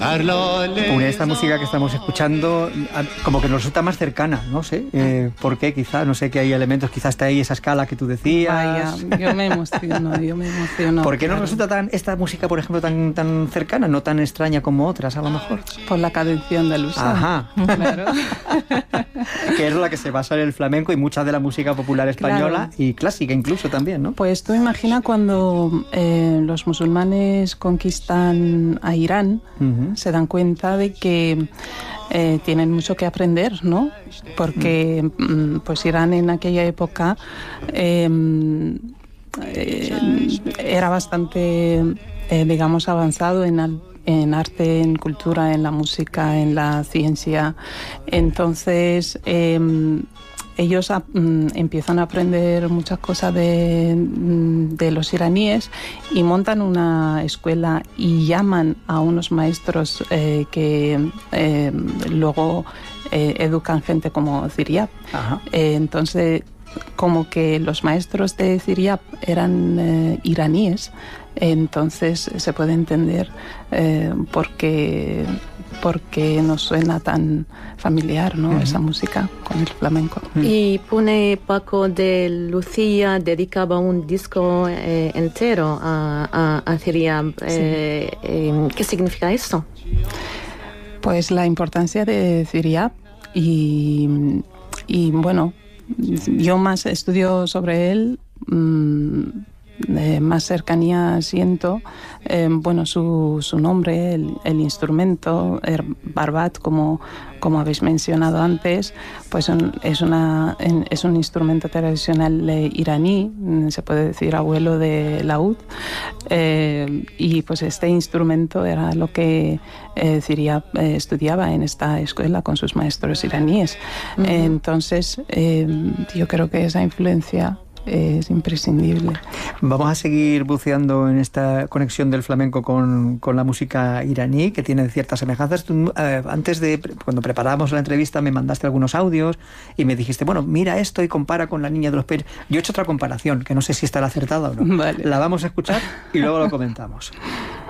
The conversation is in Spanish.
Esta música que estamos escuchando como que nos resulta más cercana, no sé por qué, quizá, no sé, que hay elementos, quizás está ahí esa escala que tú decías. Vaya, yo me emociono. ¿Por qué no resulta esta música, por ejemplo, tan cercana, no tan extraña como otras, a lo mejor? Por la cadención del uso. Ajá. Claro. Que es la que se basa en el flamenco y mucha de la música popular española, claro, y clásica incluso también, ¿no? Pues tú imagina cuando los musulmanes conquistan a Irán, se dan cuenta de que tienen mucho que aprender, ¿no? Porque pues Irán en aquella época era bastante, digamos, avanzado en arte, en cultura, en la música, en la ciencia. Entonces ellos empiezan a aprender muchas cosas de los iraníes y montan una escuela y llaman a unos maestros que luego educan gente como Ziryab. Entonces, como que los maestros de Ziryab eran iraníes, entonces se puede entender por qué nos suena tan familiar, ¿no? Esa música con el flamenco. Y pone Paco de Lucía, dedicaba un disco entero a Ziryab. ¿Qué significa eso? Pues la importancia de Ziryab y bueno, yo más estudio sobre él, más cercanía siento, bueno, su nombre, el instrumento, el barbat, como habéis mencionado antes, pues es un instrumento tradicional iraní, se puede decir abuelo de laúd, y pues este instrumento era lo que Ziryab estudiaba en esta escuela con sus maestros iraníes. Entonces yo creo que esa influencia es imprescindible. Vamos a seguir buceando en esta conexión del flamenco con la música iraní, que tiene ciertas semejanzas. Tú, cuando preparábamos la entrevista, me mandaste algunos audios y me dijiste, bueno, mira esto y compara con La Niña de los Peines. Yo he hecho otra comparación, que no sé si estará acertada o no. Vale. La vamos a escuchar y luego lo comentamos.